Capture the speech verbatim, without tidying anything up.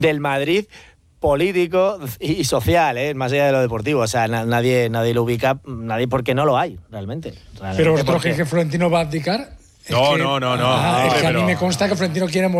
del Madrid político y social, ¿eh? Más allá de lo deportivo. O sea, na- nadie, nadie lo ubica, nadie porque no lo hay, realmente. realmente Pero vosotros porque... creéis que Florentino va a abdicar. Es No, que, no, no, no. Ah, es Hombre, que a mí pero- me consta que Florentino quiere